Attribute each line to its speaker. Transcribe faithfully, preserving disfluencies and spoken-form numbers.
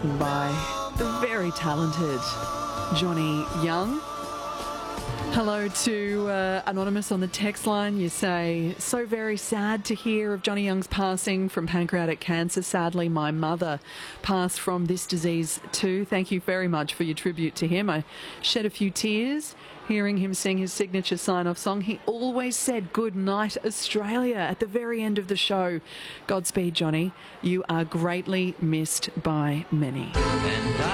Speaker 1: by the very talented Johnny Young. Hello to uh, Anonymous on the text line. You say, so very sad to hear of Johnny Young's passing from pancreatic cancer. Sadly, my mother passed from this disease too. Thank you very much for your tribute to him. I shed a few tears hearing him sing his signature sign-off song. He always said, "Good night, Australia," at the very end of the show. Godspeed, Johnny. You are greatly missed by many.
Speaker 2: And I